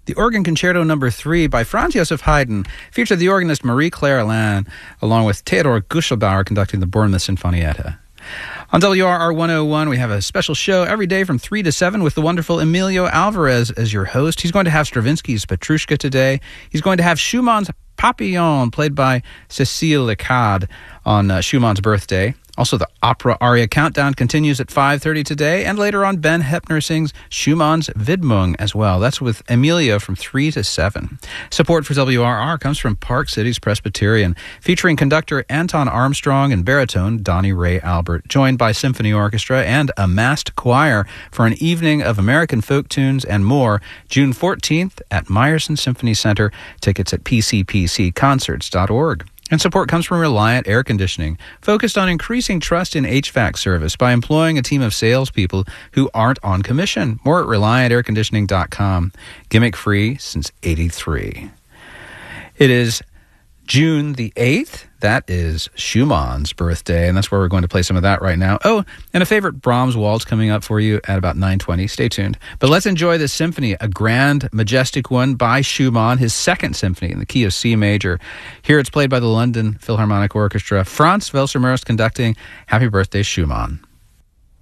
The Organ Concerto No. 3 by Franz Joseph Haydn featured the organist Marie-Claire Alain, along with Theodor Guschelbauer conducting the Bournemouth Sinfonietta. On WRR 101, we have a special show every day from 3 to 7 with the wonderful Emilio Alvarez as your host. He's going to have Stravinsky's Petrushka today. He's going to have Schumann's Papillon, played by Cécile Lecade on Schumann's birthday. Also, the opera aria countdown continues at 5:30 today, and later on, Ben Heppner sings Schumann's Widmung as well. That's with Emilio from 3 to 7. Support for WRR comes from Park Cities Presbyterian, featuring conductor Anton Armstrong and baritone Donnie Ray Albert, joined by symphony orchestra and a massed choir for an evening of American folk tunes and more, June 14th at Meyerson Symphony Center. Tickets at pcpcconcerts.org. And support comes from Reliant Air Conditioning, focused on increasing trust in HVAC service by employing a team of salespeople who aren't on commission. More at ReliantAirConditioning.com. Gimmick-free since '83. It is June the 8th. That is Schumann's birthday, and that's where we're going to play some of that right now. Oh, and a favorite Brahms waltz coming up for you at about 9:20. Stay tuned. But let's enjoy this symphony, a grand, majestic one by Schumann, his second symphony in the key of C major. Here it's played by the London Philharmonic Orchestra. Franz Welser-Mörs conducting. Happy birthday, Schumann.